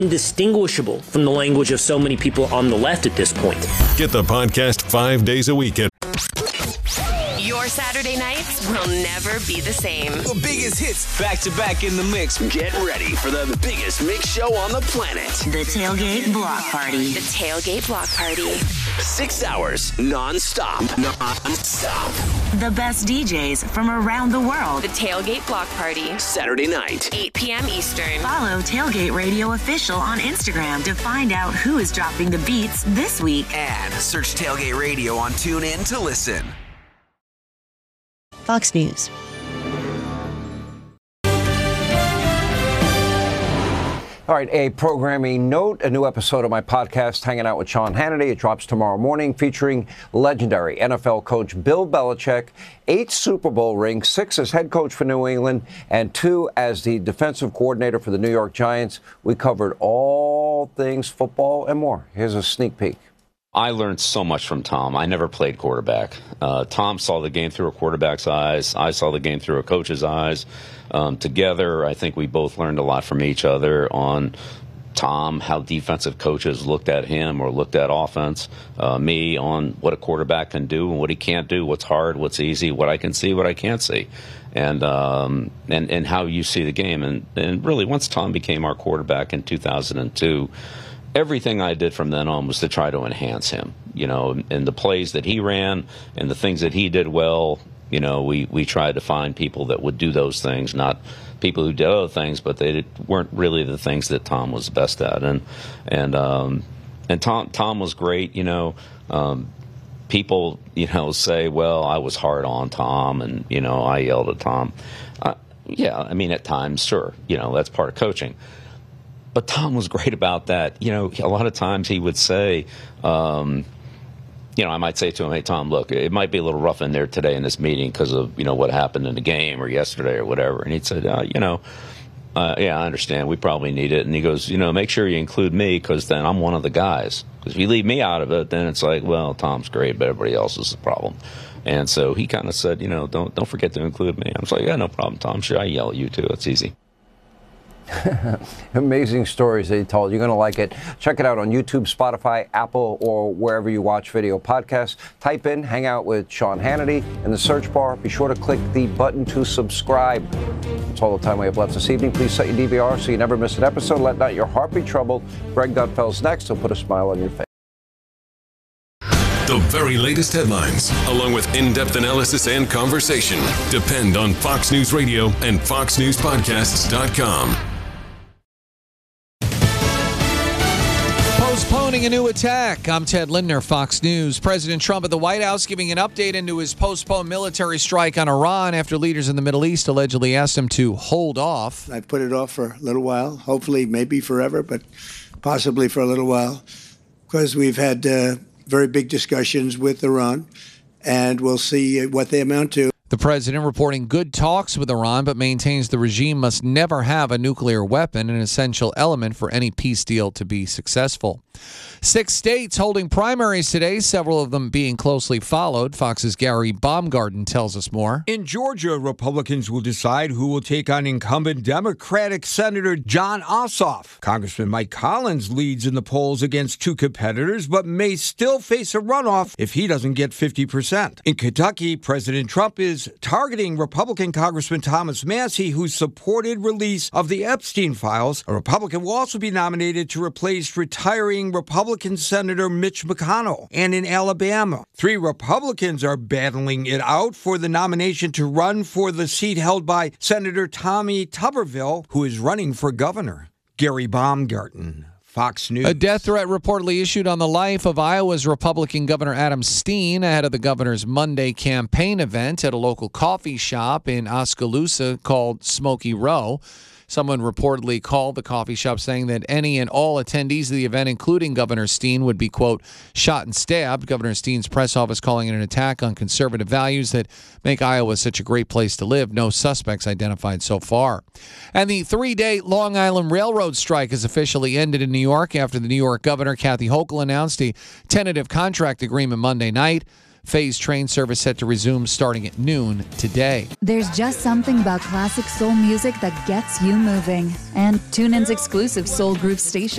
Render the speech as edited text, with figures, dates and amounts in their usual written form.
indistinguishable from the language of so many people on the left at this point. Get the podcast 5 days a week at Your Saturday nights will never be the same. The biggest hits back to back in the mix. Get ready for the biggest mix show on the planet. The Tailgate Block Party. The Tailgate Block Party. 6 hours non-stop. The best DJs from around the world. The Tailgate Block Party. Saturday night, 8 p.m. Eastern. Follow Tailgate Radio Official on Instagram to find out who is dropping the beats this week. and search Tailgate Radio on TuneIn to listen. Fox News. All right, a programming note, a new episode of my podcast, Hanging Out with Sean Hannity. It drops tomorrow morning, featuring legendary NFL coach Bill Belichick, 8 Super Bowl rings, 6 as head coach for New England, and 2 as the defensive coordinator for the New York Giants. We covered all things football and more. Here's a sneak peek. I learned so much from Tom. I never played quarterback. Tom saw the game through a quarterback's eyes. I saw the game through a coach's eyes. Together, I think we both learned a lot from each other on Tom, how defensive coaches looked at him or looked at offense. Me on what a quarterback can do and what he can't do, what's hard, what's easy, what I can see, what I can't see. And how you see the game. And really, once Tom became our quarterback in 2002, everything I did from then on was to try to enhance him, and the plays that he ran and the things that he did well. We tried to find people that would do those things, not people who did other things, but they weren't really the things that Tom was best at. And Tom was great. People, say, well, I was hard on Tom and, I yelled at Tom. Yeah, I mean, at times, sure, that's part of coaching. But Tom was great about that. A lot of times he would say, I might say to him, hey, Tom, look, it might be a little rough in there today in this meeting because of, what happened in the game or yesterday or whatever. And he'd say, yeah, I understand. We probably need it. And he goes, make sure you include me because then I'm one of the guys. Because if you leave me out of it, then it's like, well, Tom's great, but everybody else is the problem. And so he kind of said, don't forget to include me. I was like, yeah, no problem, Tom. Sure, I yell at you too. It's easy. Amazing stories that he told. You're going to like it. Check it out on YouTube, Spotify, Apple, or wherever you watch video podcasts. Type in Hang Out with Sean Hannity in the search bar. Be sure to click the button to subscribe. That's all the time we have left this evening. Please set your DVR so you never miss an episode. Let not your heart be troubled. Greg Gutfeld's next. He'll put a smile on your face. the very latest headlines, along with in-depth analysis and conversation. Depend on Fox News Radio and FoxNewsPodcasts.com. Postponing a new attack. I'm Ted Lindner, Fox News. President Trump at the White House giving an update into his postponed military strike on Iran after leaders in the Middle East allegedly asked him to hold off. I've put it off for a little while, hopefully maybe forever, but possibly for a little while, because we've had very big discussions with Iran, and we'll see what they amount to. The president reporting good talks with Iran, but maintains the regime must never have a nuclear weapon, an essential element for any peace deal to be successful. 6 states holding primaries today, several of them being closely followed. Fox's Gary Baumgarten tells us more. In Georgia, Republicans will decide who will take on incumbent Democratic Senator Jon Ossoff. Congressman Mike Collins leads in the polls against two competitors, but may still face a runoff if he doesn't get 50%. In Kentucky, President Trump is targeting Republican Congressman Thomas Massie, who supported release of the Epstein files. A Republican will also be nominated to replace retiring Republican Senator Mitch McConnell. And in Alabama, 3 Republicans are battling it out for the nomination to run for the seat held by Senator Tommy Tuberville, who is running for governor. Gary Baumgarten, Fox News. A death threat reportedly issued on the life of Iowa's Republican Governor Adam Steen ahead of the governor's Monday campaign event at a local coffee shop in Oskaloosa called Smoky Row. Someone reportedly called the coffee shop saying that any and all attendees of the event, including Governor Steen, would be, quote, shot and stabbed. Governor Steen's press office calling it an attack on conservative values that make Iowa such a great place to live. No suspects identified so far. And the 3-day Long Island Railroad strike has officially ended in New York after the New York governor, Kathy Hochul, announced a tentative contract agreement Monday night. Phased train service set to resume starting at noon today. There's just something about classic soul music that gets you moving. And TuneIn's exclusive soul groove station